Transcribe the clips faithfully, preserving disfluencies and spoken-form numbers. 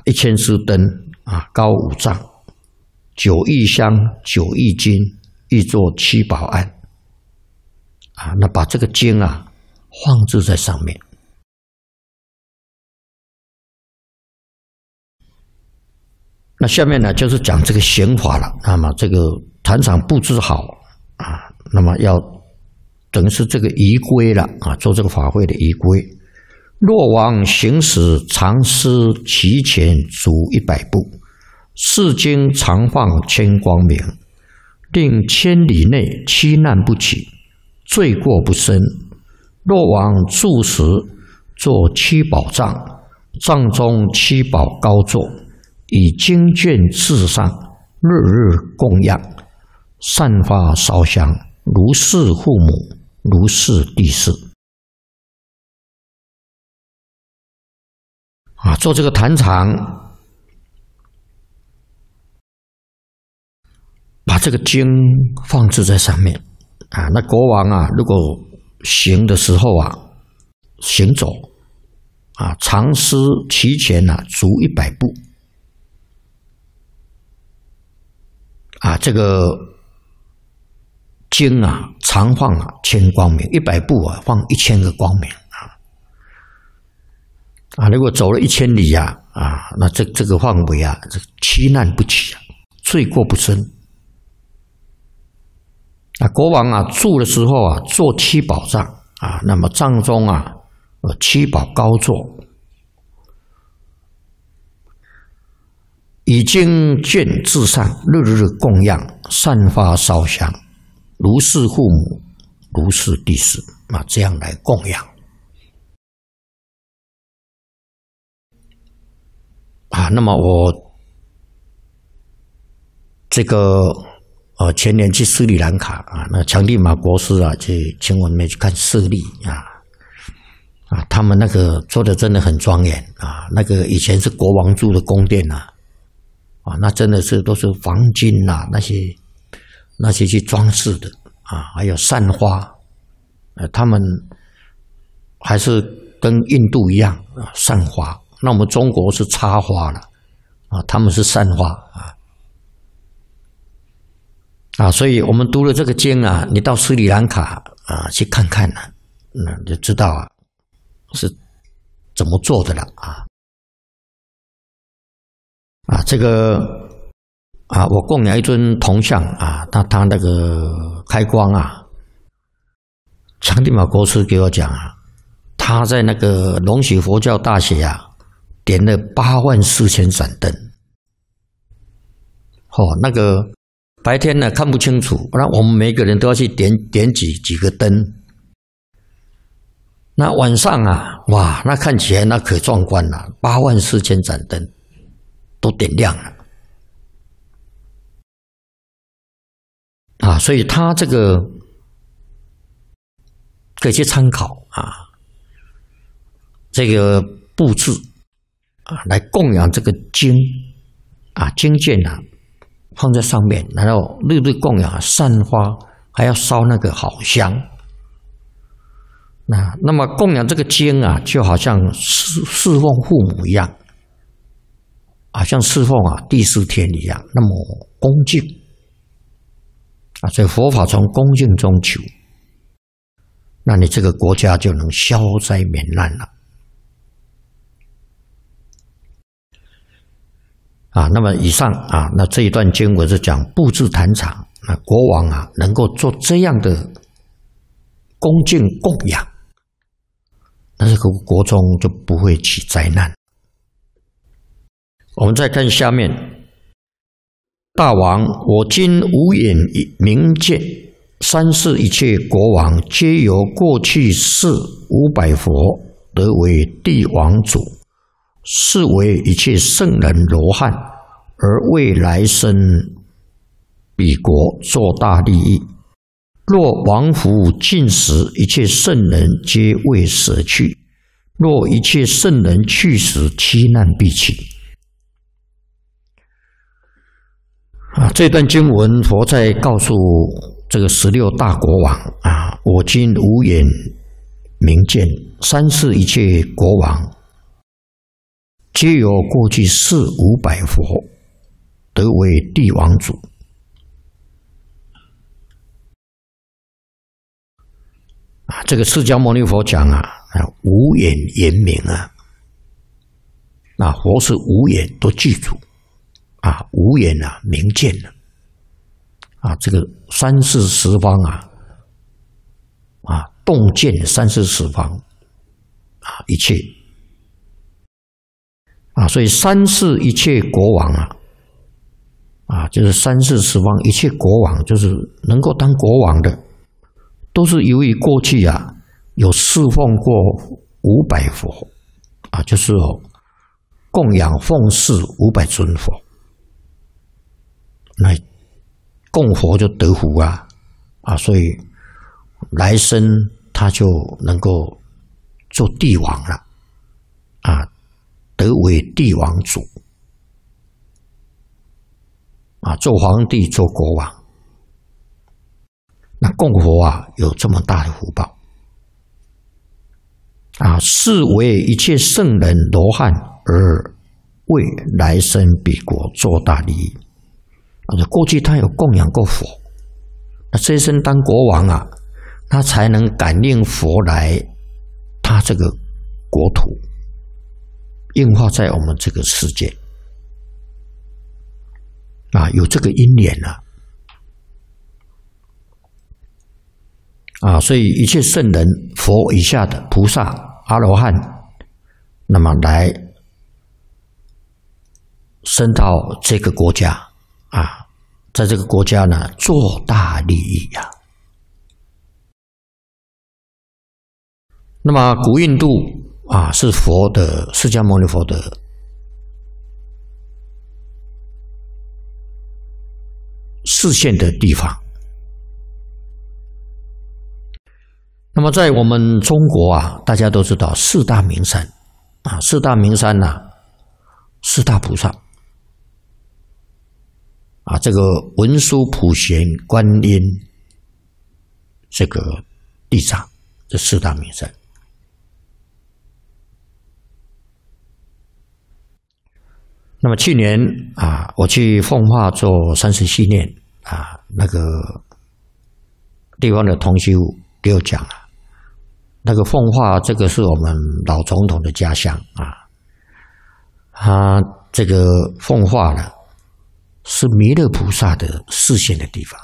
一千支灯啊，高五丈，九亿香，九亿金，一座七宝案啊。那把这个经啊放置在上面。那下面呢，就是讲这个刑法了。那么这个坛场布置好啊，那么要等于是这个仪规了啊，做这个法会的仪规。若王行使长施其前足一百步，世经常放千光明，令千里内七难不起，罪过不生。若王住时作七宝帐，帐中七宝高坐，以经卷至上，日日供养，散发烧香，如是父母，如是弟嗣。啊，做这个坛场，把这个经放置在上面啊。那国王啊，如果行的时候啊，行走啊，长施其前啊，足一百步。啊，这个经啊，常放啊千光明，一百步啊放一千个光明啊啊！如果走了一千里啊啊，那这这个范围啊，这七难不起啊，罪过不生。啊，国王啊住的时候啊，坐七宝帐啊，那么帐中啊，呃七宝高坐，以经卷至上，日日供养，散发烧香，如是父母，如是弟嗣啊，这样来供养啊。那么我这个呃前年去斯里兰卡啊，那强地马国师啊，去请我们去看舍利啊啊，他们那个做的真的很庄严啊，那个以前是国王住的宫殿啊。啊，那真的是都是黄金呐、啊，那些那些去装饰的啊，还有散花，呃，他们还是跟印度一样啊，散花。那我们中国是插花了啊，他们是散花啊啊，所以我们读了这个经啊，你到斯里兰卡啊去看看呢、啊，那就知道啊是怎么做的了啊。啊，这个啊，我供养一尊铜像啊，他他那个开光啊，强地马国师给我讲啊，他在那个龙喜佛教大学啊，点了八万四千盏灯。哦，那个白天呢看不清楚，那我们每个人都要去点点几几个灯。那晚上啊，哇，那看起来那可壮观了，八万四千盏灯。都点亮了啊，所以他这个可以去参考啊，这个布置啊，来供养这个经啊，经卷啊，放在上面，然后日日供养，散花，还要烧那个好香。那那么供养这个经啊，就好像侍侍奉父母一样。啊，像侍奉啊第四天一样，那么恭敬啊，所以佛法从恭敬中求，那你这个国家就能消灾免难了啊。那么以上啊，那这一段经文是讲布置坛场，那国王啊能够做这样的恭敬供养，那这个国中就不会起灾难。我们再看下面，大王，我今无眼明见，三世一切国王，皆由过去世五百佛得为帝王主，是为一切圣人罗汉，而未来生彼国作大利益。若王福尽时，一切圣人皆未舍去；若一切圣人去时，七难必起。啊，这段经文佛在告诉这个十六大国王啊，我今无眼明见，三世一切国王皆有过去四五百佛，得为帝王主。啊，这个释迦牟尼佛讲啊，无眼言明啊，啊，佛是无眼都记住啊，无眼啊，明见了啊，这个三世十方啊，啊，洞见三世十方啊，一切啊，所以三世一切国王啊，啊，就是三世十方一切国王，就是能够当国王的。都是由于过去啊有侍奉过五百佛啊，就是哦供养奉事五百尊佛，那供佛就得福啊啊，所以来生他就能够做帝王了啊，得为帝王主啊，做皇帝做国王。那供佛啊，有这么大的福报啊，是为一切圣人罗汉而为来生彼国做大利益啊。过去他有供养过佛，那这一生当国王啊，他才能感应佛来他这个国土，应化在我们这个世界啊，有这个因缘啊。啊，所以一切圣人、佛以下的菩萨、阿罗汉，那么来升到这个国家啊，在这个国家呢，做大利益呀、啊。那么古印度啊，是佛的释迦牟尼佛的示现的地方。那么在我们中国啊，大家都知道四大名山啊，四大名山呐、啊，四大菩萨啊，这个文殊、普贤、观音，这个地藏，这四大名山。那么去年啊，我去奉化做三十七念啊，那个地方的同修给我讲啊。那个奉化，这个是我们老总统的家乡啊。他这个奉化呢，是弥勒菩萨的示现的地方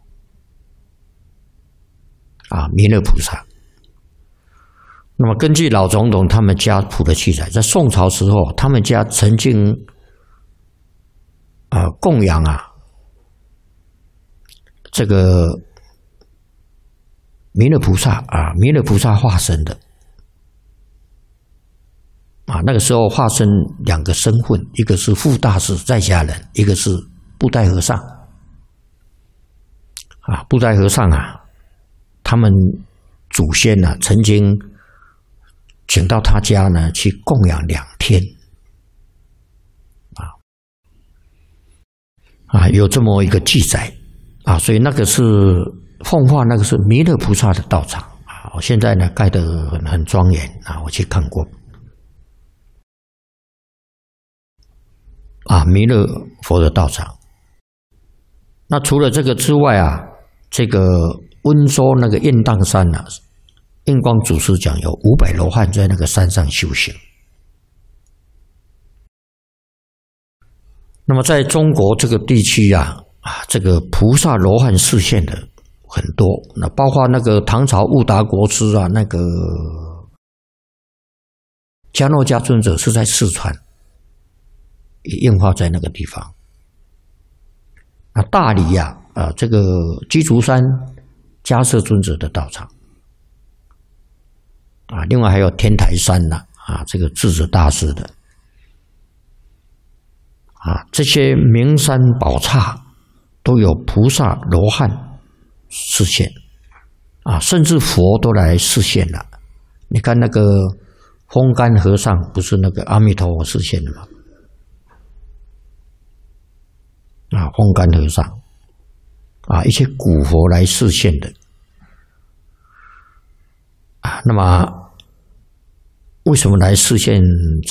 啊。弥勒菩萨。那么根据老总统他们家谱的记载，在宋朝时候，他们家曾经啊供养啊这个。弥勒菩萨啊，弥勒菩萨化身的啊，那个时候化身两个身份，一个是副大士在家人，一个是布袋和尚啊。布袋和尚啊，他们祖先呢、啊、曾经请到他家呢去供养两天啊啊，有这么一个记载啊，所以那个是。奉化那个是弥勒菩萨的道场啊，我现在呢盖得很很庄严啊，我去看过啊，弥勒佛的道场。那除了这个之外啊，这个温州那个雁荡山啊，印光祖师讲有五百罗汉在那个山上修行。那么在中国这个地区啊，啊，这个菩萨罗汉示现的。很多，那包括那个唐朝悟达国师啊，那个迦诺迦尊者是在四川，也印化在那个地方。啊，大理呀、啊，啊，这个鸡足山迦摄尊者的道场，啊，另外还有天台山呐、啊，啊，这个智者大师的，啊，这些名山宝刹都有菩萨罗汉。示现啊，甚至佛都来示现了。你看那个风干和尚，不是那个阿弥陀佛示现的吗？啊，风干和尚啊，一些古佛来示现的啊。那么为什么来示现